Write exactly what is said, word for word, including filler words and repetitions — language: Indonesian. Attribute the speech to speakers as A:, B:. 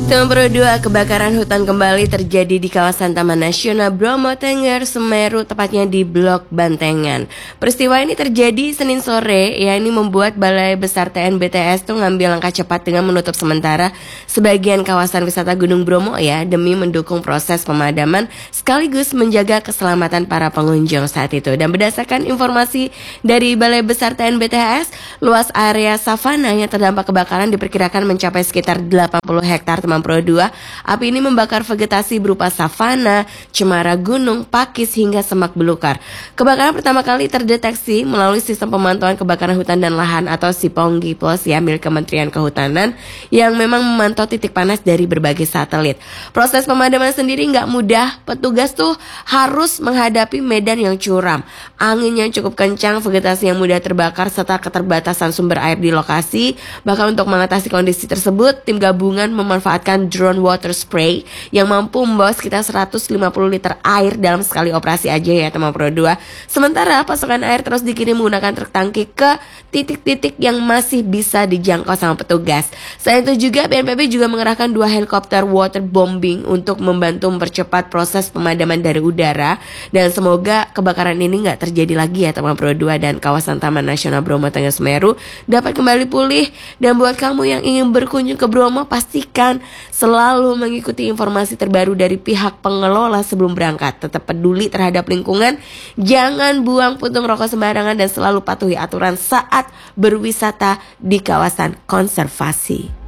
A: Teman Pro dua, kebakaran hutan kembali terjadi di kawasan Taman Nasional Bromo Tengger, Semeru, tepatnya di Blok Bantengan. Peristiwa ini terjadi Senin sore, ya ini membuat Balai Besar T N B T S tuh ngambil langkah cepat dengan menutup sementara sebagian kawasan wisata Gunung Bromo ya, demi mendukung proses pemadaman sekaligus menjaga keselamatan para pengunjung saat itu. Dan berdasarkan informasi dari Balai Besar T N B T S, luas area savana yang terdampak kebakaran diperkirakan mencapai sekitar delapan puluh hektar. Teman Pro dua, api ini membakar vegetasi berupa savana, cemara gunung, pakis hingga semak belukar. Kebakaran pertama kali terdeteksi melalui sistem pemantauan kebakaran hutan dan lahan atau Siponggi Plus ya, milik Kementerian Kehutanan yang memang memantau titik panas dari berbagai satelit. Proses pemadaman sendiri nggak mudah, petugas tuh harus menghadapi medan yang curam, angin yang cukup kencang, vegetasi yang mudah terbakar serta keterbatasan sumber air di lokasi. Bahkan untuk mengatasi kondisi tersebut, tim gabungan memanfaatkan drone water spray yang mampu membawa sekitar seratus lima puluh liter air dalam sekali operasi aja ya teman Pro dua. Sementara pasokan air terus dikirim menggunakan truk tangki ke titik-titik yang masih bisa dijangkau sama petugas. Selain itu juga B N P B juga mengerahkan dua helikopter waterbombing untuk membantu mempercepat proses pemadaman dari udara. Dan semoga kebakaran ini nggak terjadi lagi ya teman Pro dua, dan kawasan Taman Nasional Bromo Tengger Semeru dapat kembali pulih. Dan buat kamu yang ingin berkunjung ke Bromo, pastikan selalu mengikuti informasi terbaru dari pihak pengelola sebelum berangkat. Tetap peduli terhadap lingkungan, jangan buang puntung rokok sembarangan, dan selalu patuhi aturan saat berwisata di kawasan konservasi.